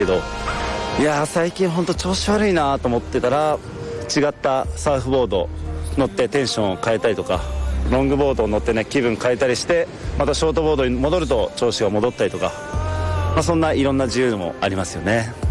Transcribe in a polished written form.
けど、いやー最近本当調子悪いなと思ってたら、違ったサーフボード乗ってテンションを変えたりとか、ロングボードを乗ってね気分変えたりして、またショートボードに戻ると調子が戻ったりとか、そんないろんな自由もありますよね。